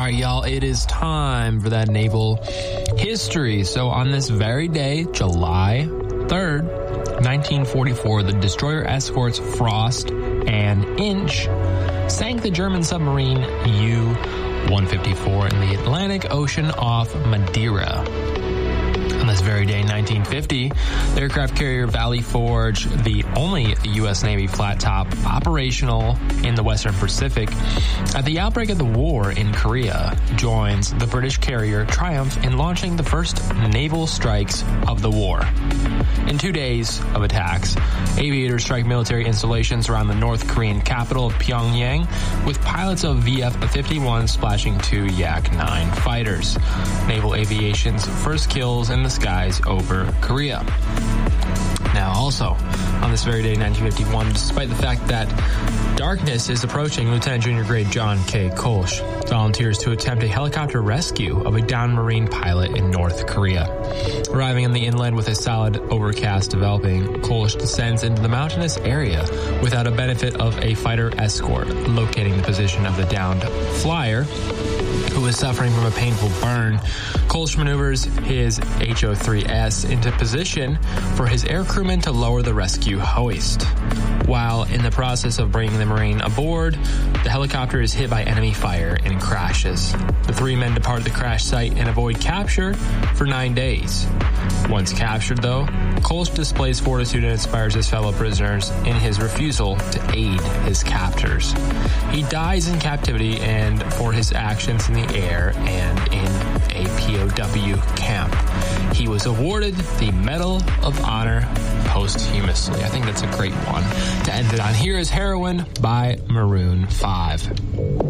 All right, y'all, it is time for that naval history. So on this very day, July 3rd, 1944, the destroyer escorts Frost and Inch sank the German submarine U-154 in the Atlantic Ocean off Madeira. On this very day, 1950, the aircraft carrier Valley Forge, the only U.S. Navy flat top operational in the Western Pacific, at the outbreak of the war in Korea, joins the British carrier Triumph in launching the first naval strikes of the war. In 2 days of attacks, aviators strike military installations around the North Korean capital of Pyongyang, with pilots of VF-51 splashing 2 Yak-9 fighters. Naval aviation's first kills in the skies over Korea. Now, also, on this very day, 1951, despite the fact that darkness is approaching, Lieutenant Junior Grade John K. Kolsch volunteers to attempt a helicopter rescue of a downed Marine pilot in North Korea. Arriving in the inland with a solid overcast developing, Kolsch descends into the mountainous area without a benefit of a fighter escort, locating the position of the downed flyer, who is suffering from a painful burn. Kolsch maneuvers his HO-3S into position for his air crewmen to lower the rescue hoist. While in the process of bringing the Marine aboard, the helicopter is hit by enemy fire and crashes. The 3 men depart the crash site and avoid capture for 9 days. Once captured, though, Kolsch displays fortitude and inspires his fellow prisoners in his refusal to aid his captors. He dies in captivity and for his actions in the air and in a POW camp. He was awarded the Medal of Honor posthumously. I think that's a great one to end it on. Here is Heroine by Maroon 5.